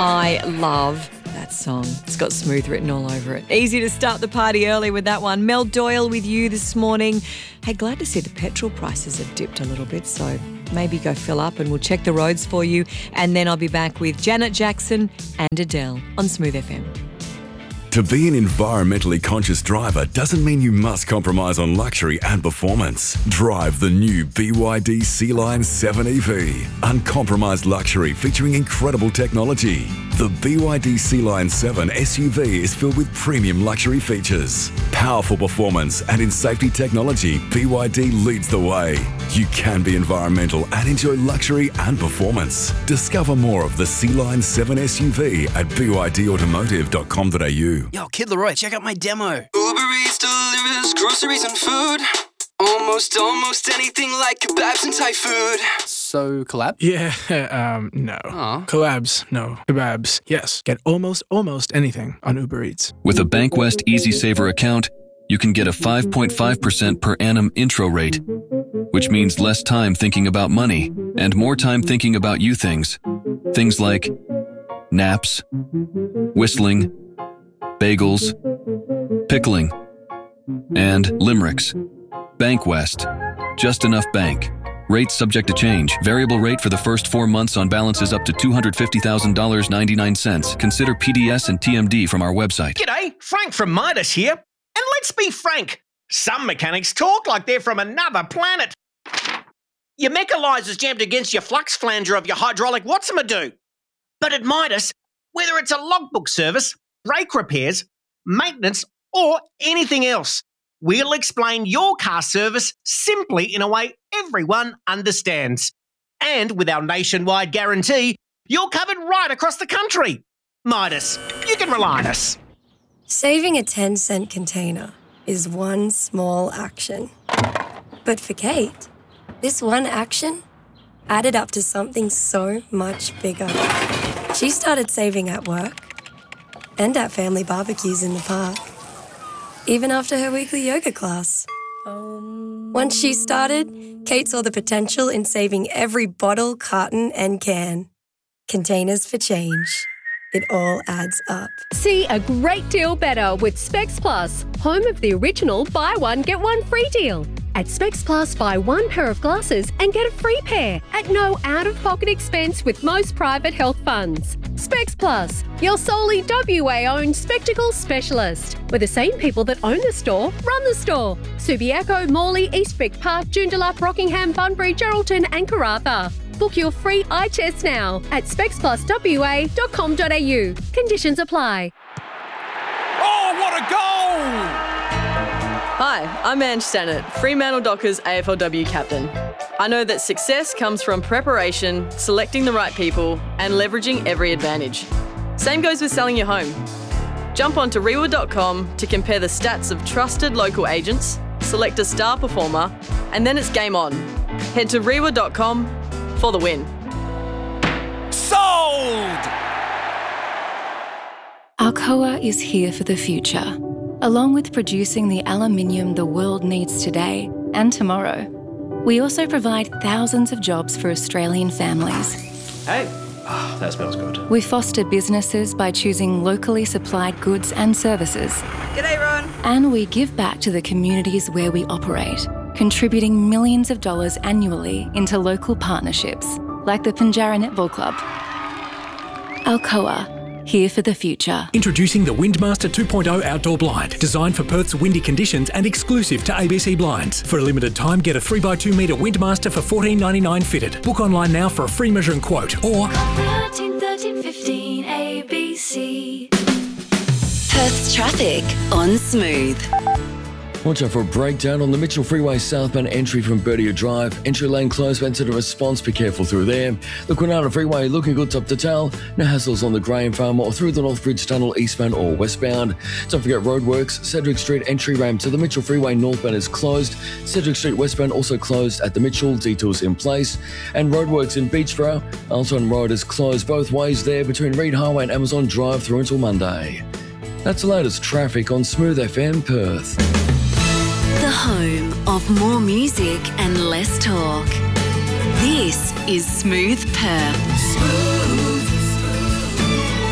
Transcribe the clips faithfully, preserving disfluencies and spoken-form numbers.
I love that song. It's got Smooth written all over it. Easy to start the party early with that one. Mel Doyle with you this morning. Hey, glad to see the petrol prices have dipped a little bit, so maybe go fill up and we'll check the roads for you. And then I'll be back with Janet Jackson and Adele on Smooth F M. To be an environmentally conscious driver doesn't mean you must compromise on luxury and performance. Drive the new B Y D Sea-Line seven E V. Uncompromised luxury featuring incredible technology. The B Y D Sea-Line seven S U V is filled with premium luxury features. Powerful performance and in safety technology, B Y D leads the way. You can be environmental and enjoy luxury and performance. Discover more of the Sea-Line seven S U V at b y d automotive dot com dot a u. Yo, Kid Leroy, check out my demo. Uber Eats delivers groceries and food. Almost, almost anything like kebabs and Thai food. So, collab? Yeah, um, no. Aw. Collabs, no. Kebabs, yes. Get almost, almost anything on Uber Eats. With a BankWest Easy Saver account, you can get a five point five percent per annum intro rate, which means less time thinking about money and more time thinking about you things. Things like naps, whistling, bagels, pickling, and limericks. BankWest. Just enough bank. Rates subject to change. Variable rate for the first four months on balances up to two hundred fifty thousand dollars and ninety-nine cents. Consider P D S and T M D from our website. G'day, Frank from Midas here. And let's be frank, some mechanics talk like they're from another planet. Your mechanizer's jammed against your flux flanger of your hydraulic what's-a-do. But at Midas, whether it's a logbook service, brake repairs, maintenance, or anything else, we'll explain your car service simply in a way everyone understands. And with our nationwide guarantee, you're covered right across the country. Midas, you can rely on us. Saving a ten cent container is one small action. But for Kate, this one action added up to something so much bigger. She started saving at work and at family barbecues in the park, even after her weekly yoga class. Once she started, Kate saw the potential in saving every bottle, carton, and can. Containers for change. It all adds up. See a great deal better with Specs Plus, home of the original buy one, get one free deal. At Specs Plus, buy one pair of glasses and get a free pair at no out-of-pocket expense with most private health funds. Specs Plus, your solely W A-owned spectacle specialist, where the same people that own the store run the store. Subiaco, Morley, Eastwick Park, Joondalup, Rockingham, Bunbury, Geraldton and Karratha. Book your free eye test now at specs plus w a dot com dot a u. Conditions apply. Oh, what a goal! Hi, I'm Ange Stannard, Fremantle Dockers A F L W captain. I know that success comes from preparation, selecting the right people, and leveraging every advantage. Same goes with selling your home. Jump onto rewa dot com to compare the stats of trusted local agents, select a star performer, and then it's game on. Head to rewa dot com for the win. Sold! Alcoa is here for the future. Along with producing the aluminium the world needs today and tomorrow, we also provide thousands of jobs for Australian families. Hey, oh, that smells good. We foster businesses by choosing locally supplied goods and services. G'day, Ron. And we give back to the communities where we operate, contributing millions of dollars annually into local partnerships, like the Pinjarra Netball Club. Alcoa, here for the future. Introducing the Windmaster two point oh Outdoor Blind, designed for Perth's windy conditions and exclusive to A B C Blinds. For a limited time, get a three by two metre Windmaster for fourteen ninety-nine fitted. Book online now for a free measure and quote, or thirteen thirteen fifteen A B C. Perth's traffic on Smooth. Watch out for a breakdown on the Mitchell Freeway southbound entry from Bertia Drive. Entry lane closed, incident response, be careful through there. The Kwinana Freeway looking good top to tail. No hassles on the Graham Farm or through the North Bridge Tunnel eastbound or westbound. Don't forget roadworks. Cedric Street entry ramp to the Mitchell Freeway northbound is closed. Cedric Street westbound also closed at the Mitchell, detours in place. And roadworks in Beachborough. Alton Road is closed both ways there between Reed Highway and Amazon Drive through until Monday. That's the latest traffic on Smooth F M Perth. The home of more music and less talk. This is Smooth Perth. Smooth.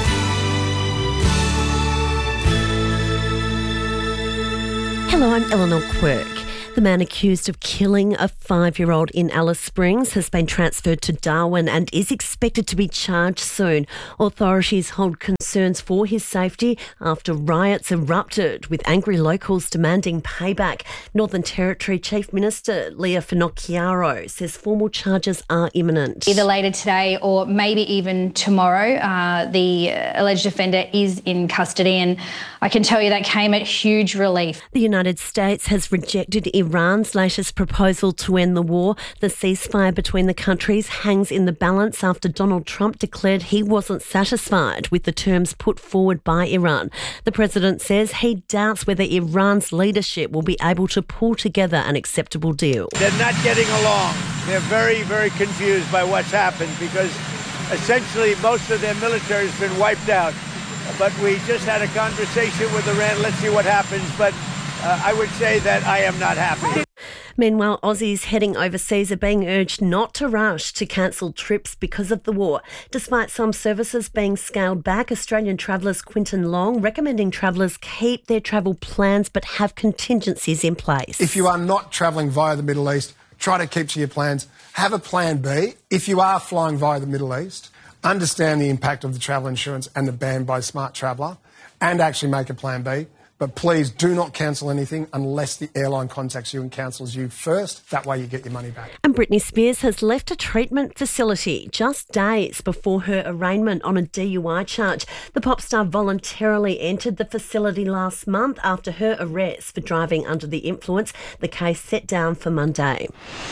Hello, I'm Eleanor Quirk. The man accused of killing a five-year-old in Alice Springs has been transferred to Darwin and is expected to be charged soon. Authorities hold concerns for his safety after riots erupted, with angry locals demanding payback. Northern Territory Chief Minister Leah Finocchiaro says formal charges are imminent. Either later today or maybe even tomorrow, uh, the alleged offender is in custody, and I can tell you that came at huge relief. The United States has rejected Iran's latest proposal to end the war. The ceasefire between the countries hangs in the balance after Donald Trump declared he wasn't satisfied with the terms put forward by Iran. The president says he doubts whether Iran's leadership will be able to pull together an acceptable deal. They're not getting along. They're very, very confused by what's happened because essentially most of their military has been wiped out. But we just had a conversation with Iran. Let's see what happens. But Uh, I would say that I am not happy. Meanwhile, Aussies heading overseas are being urged not to rush to cancel trips because of the war. Despite some services being scaled back, Australian travellers Quinton Long recommending travellers keep their travel plans but have contingencies in place. If you are not travelling via the Middle East, try to keep to your plans. Have a plan B. If you are flying via the Middle East, understand the impact of the travel insurance and the ban by Smart Traveller and actually make a plan B. But please do not cancel anything unless the airline contacts you and cancels you first. That way you get your money back. And Britney Spears has left a treatment facility just days before her arraignment on a D U I charge. The pop star voluntarily entered the facility last month after her arrest for driving under the influence. The case set down for Monday.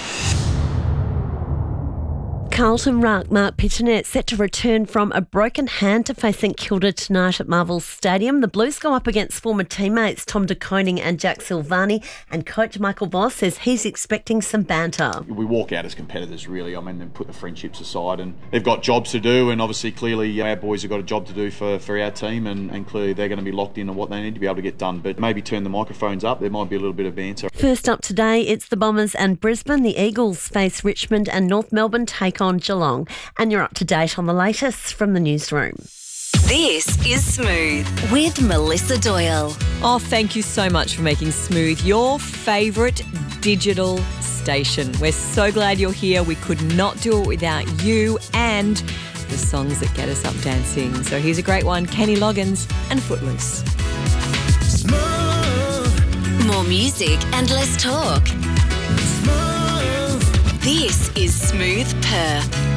Carlton ruck Mark Pittonet set to return from a broken hand to face St Kilda tonight at Marvel Stadium. The Blues go up against former teammates Tom De Koning and Jack Silvani, and coach Michael Voss says he's expecting some banter. We walk out as competitors, really. I mean, they put the friendships aside and they've got jobs to do, and obviously clearly our boys have got a job to do for, for our team, and, and clearly they're going to be locked in on what they need to be able to get done. But maybe turn the microphones up, there might be a little bit of banter. First up today, it's the Bombers and Brisbane. The Eagles face Richmond and North Melbourne take on Geelong. And you're up to date on the latest from the newsroom. This is Smooth with Melissa Doyle. Oh, thank you so much for making Smooth your favourite digital station. We're so glad you're here. We could not do it without you and the songs that get us up dancing. So here's a great one, Kenny Loggins and Footloose. Smooth. More music and less talk. Smooth. This is Smooth Perth.